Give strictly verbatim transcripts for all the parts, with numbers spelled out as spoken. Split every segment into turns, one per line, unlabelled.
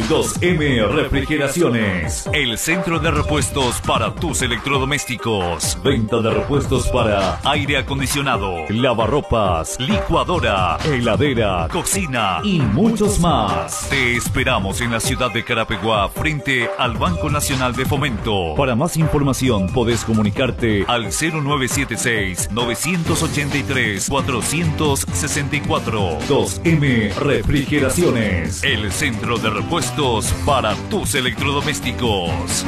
dos eme Refrigeraciones, el centro de repuestos para tus electrodomésticos. Venta de repuestos para aire acondicionado, lavarropas, licuadora, heladera, cocina y muchos más. Te esperamos en la ciudad de Carapeguá, frente al Banco Nacional de Fomento. Para más información podés comunicarte al cero nueve siete seis, nueve ocho tres, cuatro seis cuatro. dos eme Refrigeraciones, el centro de repuestos para tus electrodomésticos.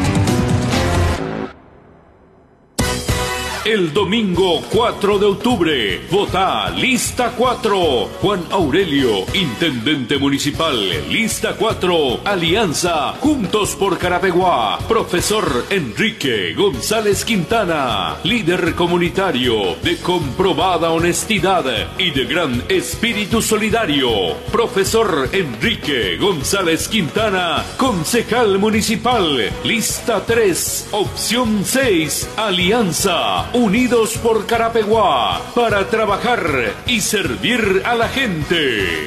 El domingo cuatro de octubre, vota Lista cuatro. Juan Aurelio, Intendente Municipal. Lista cuatro, Alianza, Juntos por Carapeguá. Profesor Enrique González Quintana, líder comunitario de comprobada honestidad y de gran espíritu solidario. Profesor Enrique González Quintana, concejal municipal. Lista tres, opción seis, Alianza, Unidos por Carapeguá, para trabajar y servir a la gente.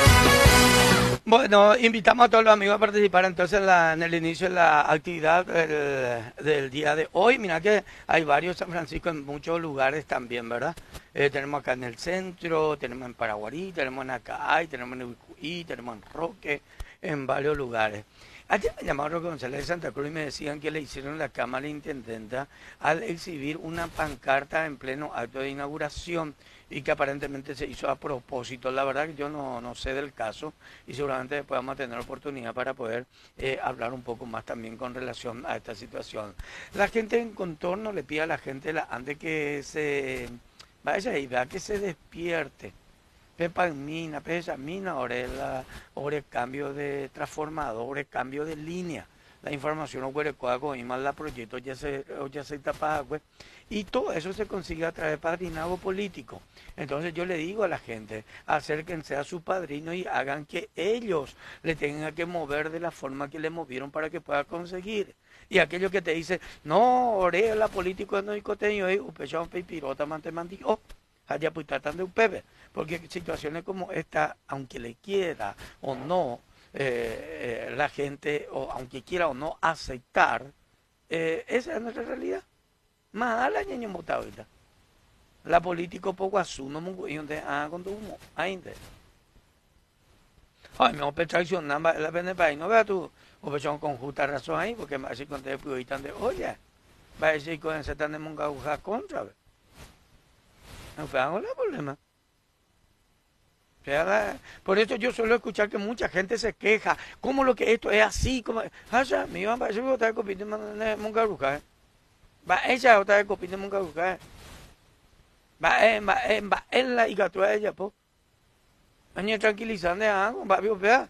Bueno, invitamos a todos los amigos a participar entonces en, la, en el inicio de la actividad del, del día de hoy. Mira que hay varios San Francisco en muchos lugares también, ¿verdad? Eh, tenemos acá en el centro, tenemos en Paraguarí, tenemos en Acay, tenemos en Uicuí, tenemos en Roque, en varios lugares. Ayer me llamaron Roque González de Santa Cruz y me decían que le hicieron la Cámara Intendenta al exhibir una pancarta en pleno acto de inauguración y que aparentemente se hizo a propósito. La verdad que yo no, no sé del caso y seguramente después vamos a tener oportunidad para poder eh, hablar un poco más también con relación a esta situación. La gente en contorno le pide a la gente la, antes que se vaya y vea que se despierte. Pepa mina, pesa mina, ahora el cambio de transformador, cambio de línea. La información o cuerecuaco y más la proyecto ya se ya se tapa pues, y todo eso se consigue a través de padrinazgo político. Entonces yo le digo a la gente, acérquense a su padrino y hagan que ellos le tengan que mover de la forma que le movieron para que pueda conseguir. Y aquello que te dice, no, ore la política no hay coteño, y upechón pirota mante mandió. Allá pues tratan de un pepe, porque situaciones como esta, aunque le quiera o no eh, eh, la gente, o aunque quiera o no aceptar, eh, esa es nuestra realidad. Más a la ñeño ahorita. La política poco asumo y donde ah con tu humo, ainda. Ay, me voy a traicionar la pena para ahí, no veas tú, o pechón con justa razón ahí, porque me hace con te puedo de oye, va a decir con ese tan de mongajuja contra, ¿ves? No fue algo el problema. Por eso yo suelo escuchar que mucha gente se queja. ¿Cómo lo que esto es así? Como, ah, ya, me iban a decir que otra copia de Mongaruca. Va ella otra copia de Mongaruca. Va en va en va en la igatua de ella, po. Añe tranquilizando algo, va a ver.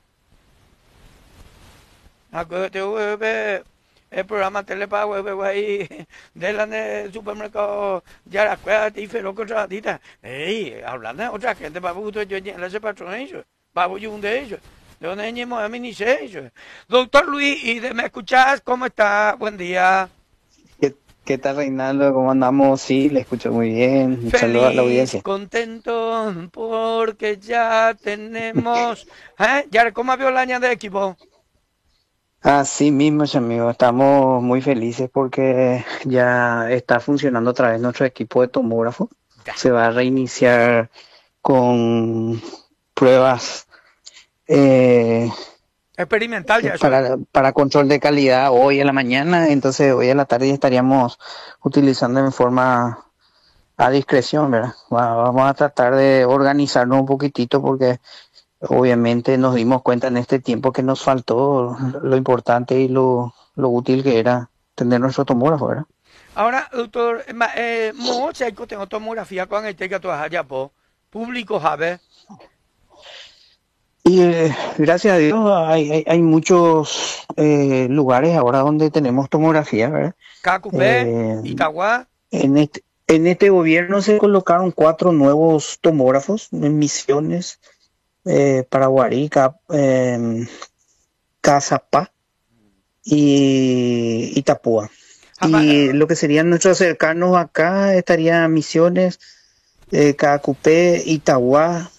Acuérdate, ve. El programa Telepago ahí del supermercado Yaracuea y Feroz Contratita. Ey, hablando de otra gente, para que yo le hace patrón a ellos. Para yo un de ellos. De donde venimos a mí ni sé ellos. Doctor Luis, ¿y de me escuchás? ¿Cómo está? Buen día.
¿Qué, qué tal, Reinaldo? ¿Cómo andamos? Sí, le escucho muy bien. Un saludo a la audiencia.
Contento porque ya tenemos... ¿Eh? ¿Ya cómo vio la año de equipo?
Así mismo, amigo, estamos muy felices porque ya está funcionando otra vez nuestro equipo de tomógrafo. Se va a reiniciar con pruebas eh,
experimental ya
para, para control de calidad hoy en la mañana, entonces hoy en la tarde estaríamos utilizando en forma a discreción, ¿verdad? Vamos a tratar de organizarnos un poquitito porque obviamente nos dimos cuenta en este tiempo que nos faltó lo importante y lo, lo útil que era tener nuestro tomógrafo, ¿verdad?
Ahora, doctor, eh, mucha hay que tengo tomografía con el que tú allá po público, ¿sabes?
Y eh, gracias a Dios hay, hay, hay muchos eh, lugares ahora donde tenemos tomografía, ¿verdad?
Cacupé, eh, Itagua.
En este, en este gobierno se colocaron cuatro nuevos tomógrafos en Misiones, Eh, Paraguarí, eh, Cazapá y Itapúa. Y lo que serían nuestros cercanos acá estarían Misiones, eh, Cacupé, Itagua,